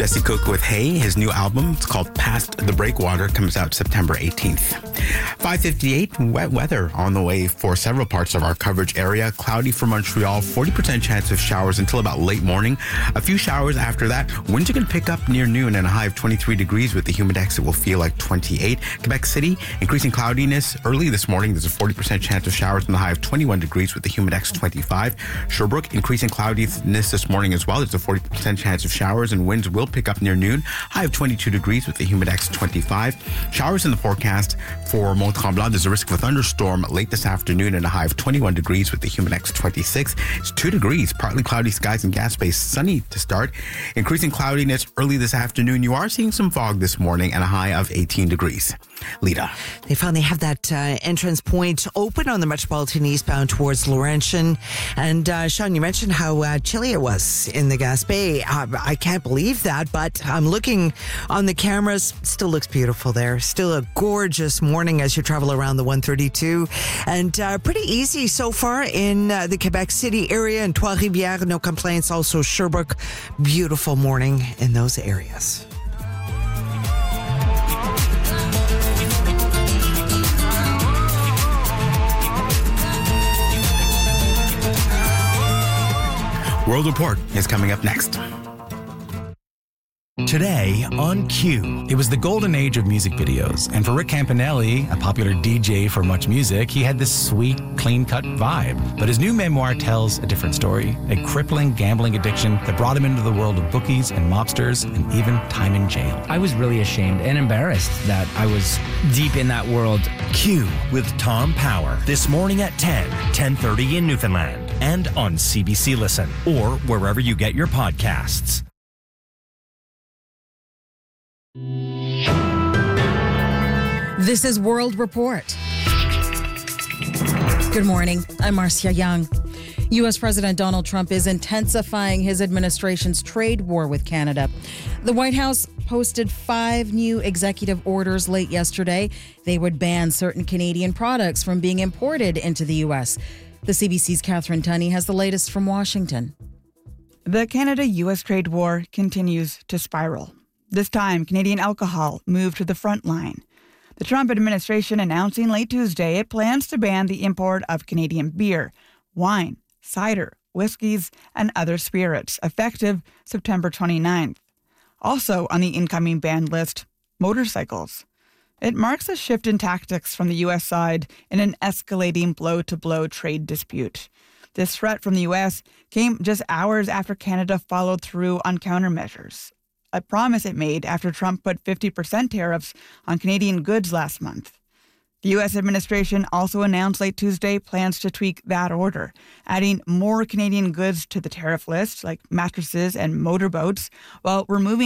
Jesse Cook with Hey. His new album, it's called Past the Breakwater, comes out September 18th. 5:58, wet weather on the way for several parts of our coverage area. Cloudy for Montreal, 40% chance of showers until about late morning. A few showers after that. Winds are going to pick up near noon and a high of 23 degrees. With the humidex, it will feel like 28. Quebec City, increasing cloudiness early this morning. There's a 40% chance of showers and a high of 21 degrees with the humidex 25. Sherbrooke, increasing cloudiness this morning as well. There's a 40% chance of showers and winds will pick up near noon. High of 22 degrees with the humidex 25. Showers in the forecast for Mont-Tremblant. There's a risk of a thunderstorm late this afternoon and a high of 21 degrees with the humidex 26. It's 2 degrees. Partly cloudy skies and Gaspé. Sunny to start. Increasing cloudiness early this afternoon. You are seeing some fog this morning and a high of 18 degrees. Lita. They finally have that entrance point open on the Metropolitan eastbound towards Laurentian. And Sean, you mentioned how chilly it was in the Gaspé. I can't believe that, but I'm looking on the cameras. Still looks beautiful there. Still a gorgeous morning as you travel around the 132. And pretty easy so far in the Quebec City area and Trois-Rivières. No complaints. Also Sherbrooke. Beautiful morning in those areas. World Report is coming up next. Today on Q. It was the golden age of music videos, and for Rick Campanelli, a popular DJ for Much Music, he had this sweet, clean-cut vibe. But his new memoir tells a different story, a crippling gambling addiction that brought him into the world of bookies and mobsters and even time in jail. I was really ashamed and embarrassed that I was deep in that world. Q with Tom Power, this morning at 10:30 in Newfoundland, and on CBC Listen, or wherever you get your podcasts. This is World Report. Good morning. I'm Marcia Young. U.S. President Donald Trump is intensifying his administration's trade war with Canada. The White House posted 5 new executive orders late yesterday. They would ban certain Canadian products from being imported into the U.S. The CBC's Catherine Tunney has the latest from Washington. The Canada-U.S. trade war continues to spiral. This time, Canadian alcohol moved to the front line. The Trump administration announcing late Tuesday it plans to ban the import of Canadian beer, wine, cider, whiskeys, and other spirits, effective September 29th. Also on the incoming ban list, motorcycles. It marks a shift in tactics from the U.S. side in an escalating blow-to-blow trade dispute. This threat from the U.S. came just hours after Canada followed through on countermeasures, a promise it made after Trump put 50% tariffs on Canadian goods last month. The U.S. administration also announced late Tuesday plans to tweak that order, adding more Canadian goods to the tariff list, like mattresses and motorboats, while removing